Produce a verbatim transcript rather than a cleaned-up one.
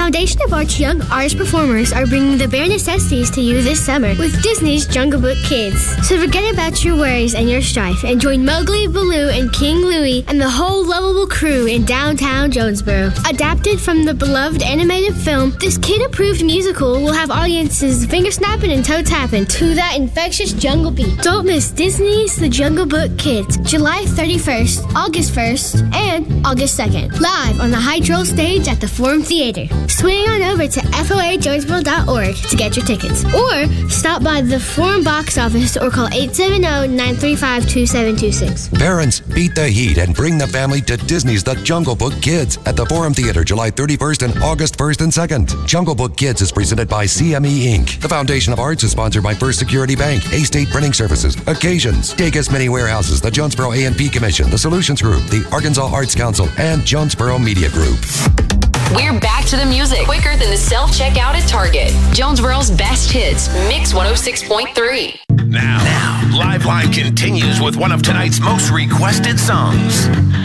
Foundation of Arts young artist performers are bringing the bare necessities to you this summer with Disney's Jungle Book Kids. So forget about your worries and your strife and join Mowgli, Baloo, and King Louie and the whole lovable crew in downtown Jonesboro. Adapted from the beloved animated film, this kid-approved musical will have audiences finger-snapping and toe-tapping to that infectious jungle beat. Don't miss Disney's The Jungle Book Kids, July thirty-first, August first, and August second. Live on the Hydro stage at the Forum Theater. Swing on over to F O A jonesboro dot org to get your tickets. Or stop by the Forum box office or call eight seven zero, nine three five, two seven two six. Parents, beat the heat and bring the family to Disney's The Jungle Book Kids at the Forum Theater July thirty-first and August first and second. Jungle Book Kids is presented by C M E Incorporated. The Foundation of Arts is sponsored by First Security Bank, A-State Printing Services, Occasions, Dacus Mini Warehouses, the Jonesboro A and P Commission, the Solutions Group, the Arkansas Arts Council, and Jonesboro Media Group. We're back to the music quicker than the self-checkout at Target. Jonesboro's best hits, Mix one oh six point three. Now, now, Liveline continues with one of tonight's most requested songs.